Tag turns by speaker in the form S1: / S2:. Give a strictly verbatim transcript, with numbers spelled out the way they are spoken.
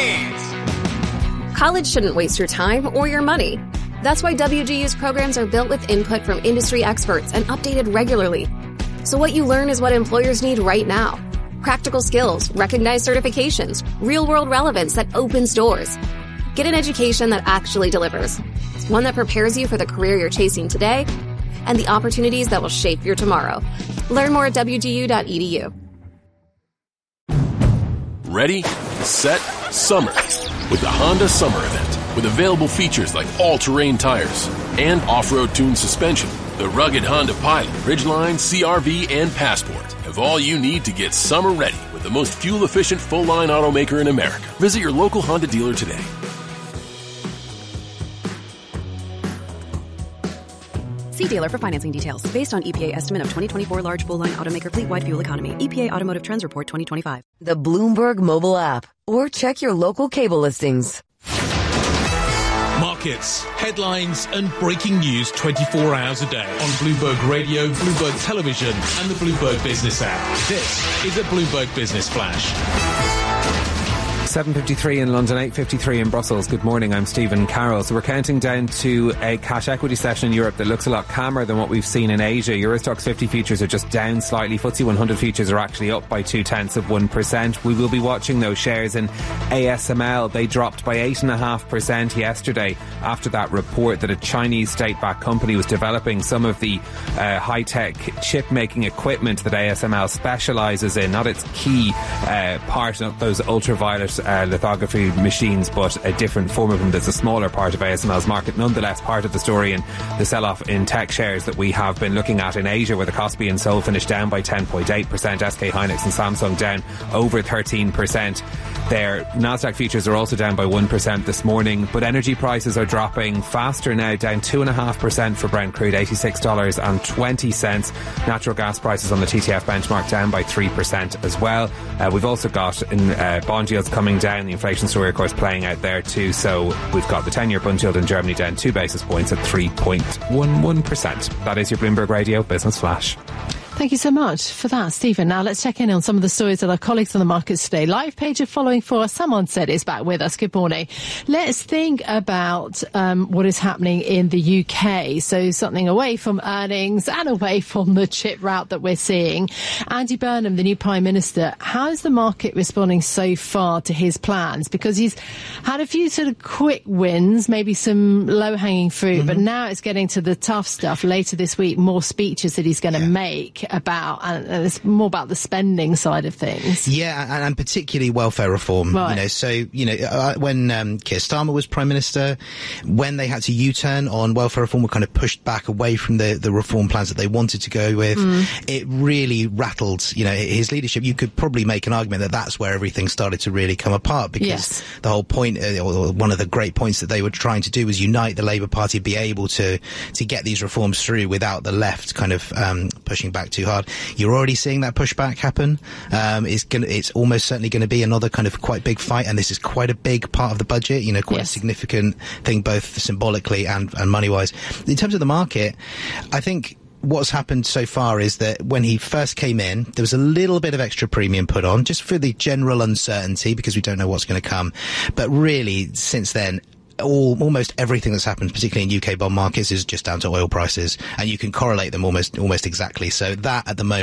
S1: Plains.
S2: College shouldn't waste your time or your money. That's why W G U's programs are built with input from industry experts and updated regularly. So what you learn is what employers need right now. Practical skills, recognized certifications, real-world relevance that opens doors. Get an education that actually delivers. One that prepares you for the career you're chasing today and the opportunities that will shape your tomorrow. Learn more at W G U dot E D U.
S3: Ready, set, summer. With the Honda Summer Event. With available features like all-terrain tires and off-road tuned suspension. The rugged Honda Pilot, Ridgeline, C R V, and Passport have all you need to get summer ready with the most fuel-efficient full-line automaker in America. Visit your local Honda dealer today.
S4: See dealer for financing details. Based on E P A estimate of twenty twenty-four large full-line automaker fleet-wide fuel economy. E P A Automotive Trends Report twenty twenty-five.
S5: The Bloomberg mobile app. Or check your local cable listings.
S6: Markets, headlines and breaking news twenty-four hours a day on Bloomberg Radio, Bloomberg Television and the Bloomberg Business app. This is a Bloomberg Business Flash.
S7: seven fifty-three in London, eight fifty-three in Brussels. Good morning, I'm Stephen Carroll. So we're counting down to a cash equity session in Europe that looks a lot calmer than what we've seen in Asia. Eurostoxx fifty futures are just down slightly. F T S E one hundred futures are actually up by two-tenths of one percent. We will be watching those shares in A S M L. They dropped by eight point five percent yesterday after that report that a Chinese state-backed company was developing some of the uh, high-tech chip-making equipment that A S M L specialises in, not its key uh, part of those ultraviolet Uh, lithography machines, but a different form of them that's a smaller part of A S M L's market. Nonetheless, part of the story in the sell-off in tech shares that we have been looking at in Asia, where the Kospi and Seoul finished down by ten point eight percent, S K Hynix and Samsung down over thirteen percent. Their Nasdaq futures are also down by one percent this morning, but energy prices are dropping faster now, down two point five percent for Brent crude, eighty-six dollars and twenty cents. Natural gas prices on the T T F benchmark down by three percent as well. Uh, we've also got in, uh, bond yields coming down, the inflation story of course playing out there too. So we've got the ten-year bund yield in Germany down two basis points at three point one one percent. That is your Bloomberg Radio Business Flash.
S8: Thank you so much for that, Stephen. Now let's check in on some of the stories that our colleagues on the markets today. Live page of following for Someone Said is back with us. Good morning. Let's think about um, what is happening in the U K. So something away from earnings and away from the chip rout that we're seeing. Andy Burnham, the new Prime Minister, how is the market responding so far to his plans? Because he's had a few sort of quick wins, maybe some low-hanging fruit, mm-hmm. but now it's getting to the tough stuff. Later this week, more speeches that he's going to yeah. make about, and it's more about the spending side of things.
S9: Yeah, and, and particularly welfare reform.
S8: Right.
S9: You know, so you know, uh, when um, Keir Starmer was Prime Minister, when they had to U-turn on welfare reform, were kind of pushed back away from the the reform plans that they wanted to go with. Mm. It really rattled, you know, his leadership. You could probably make an argument that that's where everything started to really come apart, because
S8: yes.
S9: the whole point, uh, or one of the great points that they were trying to do was unite the Labour Party, be able to to get these reforms through without the left kind of um, pushing back too hard. You're already seeing that pushback happen. Um, it's gonna, it's almost certainly going to be another kind of quite big fight, and this is quite a big part of the budget. You know, quite yes. a significant thing, both symbolically and, and money-wise. In terms of the market, I think what's happened so far is that when he first came in, there was a little bit of extra premium put on, just for the general uncertainty, because we don't know what's going to come. But really, since then, All, almost everything that's happened, particularly in U K bond markets, is just down to oil prices, and you can correlate them almost almost exactly. So that at the moment